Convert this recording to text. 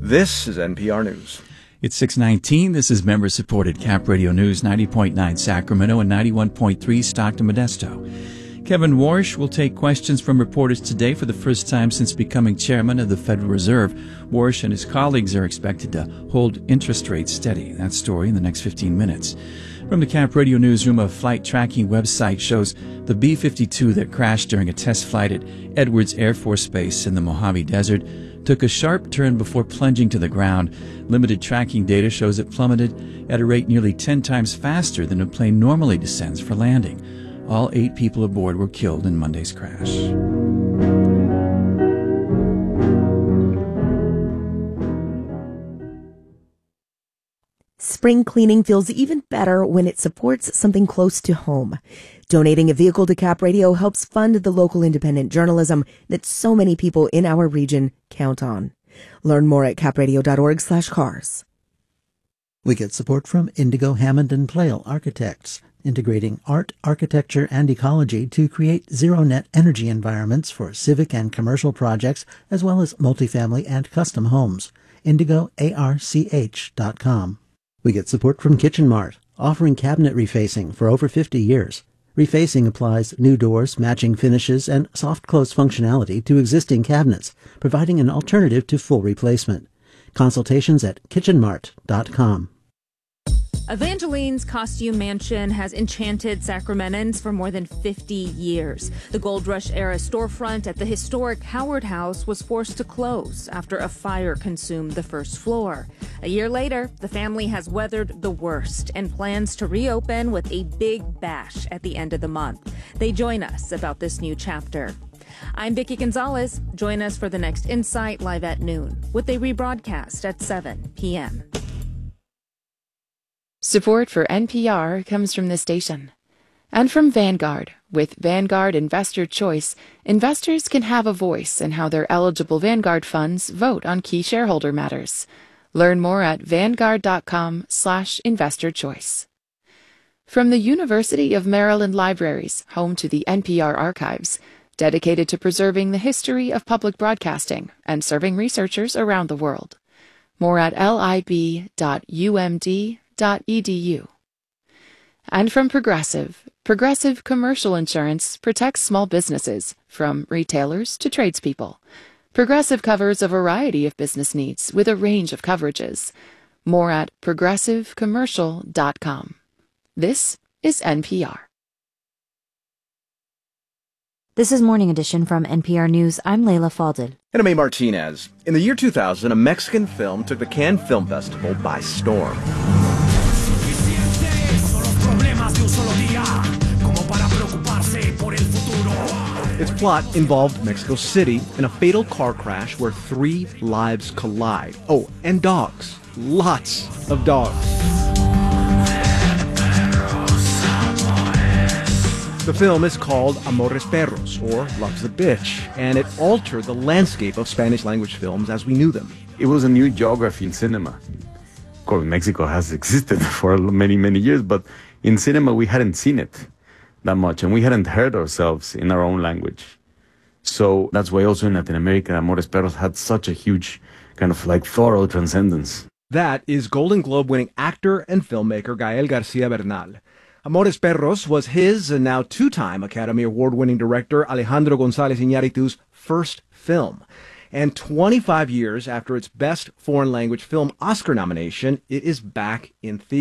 This is NPR News. It's 6:19. This is member-supported Cap Radio News, 90.9 Sacramento and 91.3 Stockton Modesto. Kevin Warsh will take questions from reporters today for the first time since becoming chairman of the Federal Reserve. Warsh and his colleagues are expected to hold interest rates steady. That story in the next 15 minutes. From the Cap Radio newsroom, a flight tracking website shows the B-52 that crashed during a test flight at Edwards Air Force Base in the Mojave Desert took a sharp turn before plunging to the ground. Limited tracking data shows it plummeted at a rate nearly 10 times faster than a plane normally descends for landing. All 8 people aboard were killed in Monday's crash. Spring cleaning feels even better when it supports something close to home. Donating a vehicle to Cap Radio helps fund the local independent journalism that so many people in our region count on. Learn more at capradio.org/cars. We get support from Indigo Hammond and Plale Architects, integrating art, architecture, and ecology to create zero-net energy environments for civic and commercial projects, as well as multifamily and custom homes. IndigoARCH.com. We get support from Kitchen Mart, offering cabinet refacing for over 50 years. Refacing applies new doors, matching finishes, and soft close functionality to existing cabinets, providing an alternative to full replacement. Consultations at kitchenmart.com. Evangeline's Costume Mansion has enchanted Sacramentans for more than 50 years. The Gold Rush-era storefront at the historic Howard House was forced to close after a fire consumed the first floor. A year later, the family has weathered the worst and plans to reopen with a big bash at the end of the month. They join us about this new chapter. I'm Vicki Gonzalez. Join us for the next Insight live at noon, with a rebroadcast at 7 p.m. Support for NPR comes from this station and from Vanguard. With Vanguard Investor Choice, investors can have a voice in how their eligible Vanguard funds vote on key shareholder matters. Learn more at vanguard.com/investorchoice. From the University of Maryland Libraries, home to the NPR archives, dedicated to preserving the history of public broadcasting and serving researchers around the world. More at lib.umd.edu. And from Progressive Commercial Insurance protects small businesses, from retailers to tradespeople. Progressive covers a variety of business needs with a range of coverages. More at progressivecommercial.com. This is NPR. This is Morning Edition from NPR News. I'm Layla Falded. And I'm A. Martinez. In the year 2000, a Mexican film took the Cannes Film Festival by storm. Its plot involved Mexico City in a fatal car crash where 3 lives collide. Oh, and dogs. Lots of dogs. The film is called Amores Perros, or Love's a Bitch, and it altered the landscape of Spanish-language films as we knew them. It was a new geography in cinema. Of course, Mexico has existed for many, many years, but in cinema we hadn't seen it that much, and we hadn't heard ourselves in our own language. So that's why also in Latin America, Amores Perros had such a huge kind of like thorough transcendence. That is Golden Globe-winning actor and filmmaker Gael Garcia Bernal. Amores Perros was his and now 2-time Academy Award-winning director Alejandro González Iñárritu's first film. And 25 years after its Best Foreign Language Film Oscar nomination, it is back in theaters.